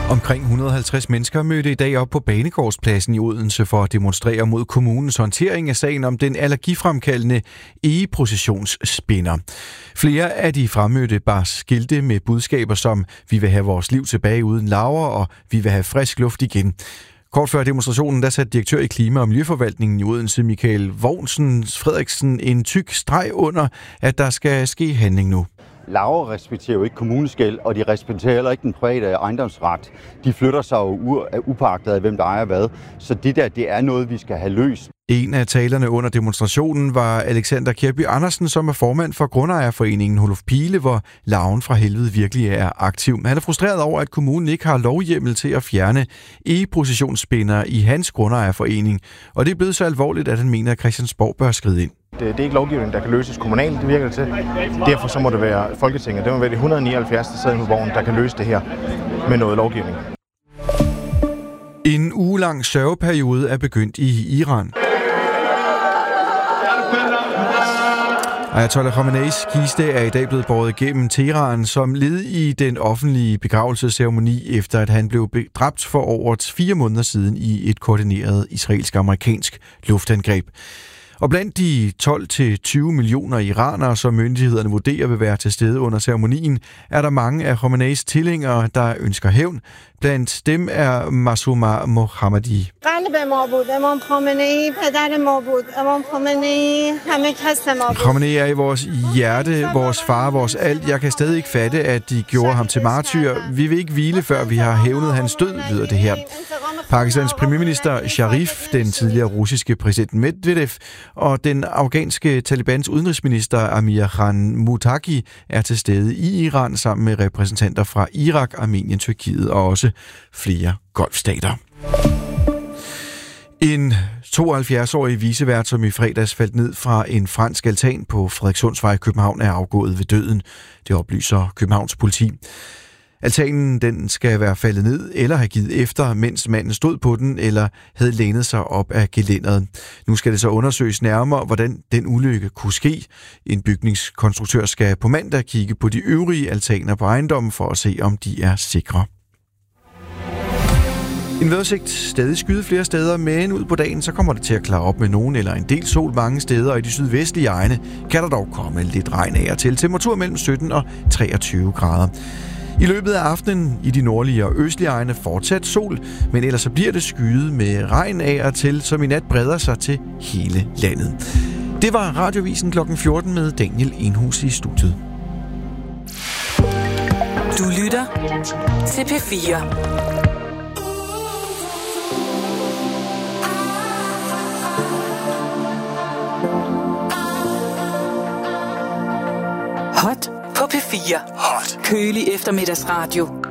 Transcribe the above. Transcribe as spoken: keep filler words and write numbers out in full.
Omkring et hundrede og halvtreds mennesker mødte i dag op på Banegårdspladsen i Odense for at demonstrere mod kommunens håndtering af sagen om den allergifremkaldende egeprocessionsspinner. Flere af de fremmødte bar skilte med budskaber som "Vi vil have vores liv tilbage uden larver" og "Vi vil have frisk luft igen". Kort før demonstrationen, der satte direktør i Klima- og Miljøforvaltningen i Odense, Michael Vognsen Frederiksen, en tyk streg under, at der skal ske handling nu. Larver respekterer jo ikke kommuneskel, og de respekterer heller ikke den private ejendomsret. De flytter sig jo upagtet af, hvem der ejer hvad. Så det der, det er noget, vi skal have løst. En af talerne under demonstrationen var Alexander Kjærby Andersen, som er formand for grundejerforeningen Holof Pile, hvor larven fra helvede virkelig er aktiv. Han er frustreret over, at kommunen ikke har lovhjemmel til at fjerne egeprocessionsspindere i hans grundejerforening. Og det er blevet så alvorligt, at han mener, at Christiansborg bør skride ind. Det er ikke lovgivning, der kan løses kommunalt, det virker det til. Derfor så må det være Folketinget. Det må være de et hundrede og nioghalvfjerds, der sidder på borgen, der kan løse det her med noget lovgivning. En ugelang sørgeperiode er begyndt i Iran. Ayatollah Khamenei's kiste er i dag blevet båret igennem Teheran som led i den offentlige begravelsesceremoni, efter at han blev dræbt for over fire måneder siden i et koordineret israelsk-amerikansk luftangreb. Og blandt de tolv til tyve millioner iranere, som myndighederne vurderer vil være til stede under ceremonien, er der mange af Khamenei's tilhængere, der ønsker hævn. Blandt dem er Masuma Mohammadi. Khamenei er i vores hjerte, vores far, vores alt. Jeg kan stadig ikke fatte, at de gjorde ham til martyr. Vi vil ikke hvile, før vi har hævnet hans død, lyder det her. Pakistans premierminister Sharif, den tidligere russiske præsident Medvedev og den afghanske Talibans udenrigsminister Amir Khan Muttaqi er til stede i Iran sammen med repræsentanter fra Irak, Armenien, Tyrkiet og også flere golfstater. En tooghalvfjerds-årig vicevært, som i fredags faldt ned fra en fransk altan på Frederikssundsvej i København, er afgået ved døden. Det oplyser Københavns politi. Altanen den skal være faldet ned eller have givet efter, mens manden stod på den eller havde lænet sig op af gelænderet. Nu skal det så undersøges nærmere, hvordan den ulykke kunne ske. En bygningskonstruktør skal på mandag kigge på de øvrige altaner på ejendommen for at se, om de er sikre. En vejrudsigt stadig skyde flere steder, men ud på dagen så kommer det til at klare op med nogen eller en del sol mange steder, og i de sydvestlige egne kan der dog komme lidt regn af og til. Temperatur mellem sytten og treogtyve grader. I løbet af aftenen i de nordlige og østlige egne fortsat sol, men ellers så bliver det skyet med regn af og til, som i nat breder sig til hele landet. Det var Radiovisen klokken fjorten med Daniel Enhus i studiet. Du lytter til P fire. Hot på P fire. Hot. Kølig eftermiddagsradio.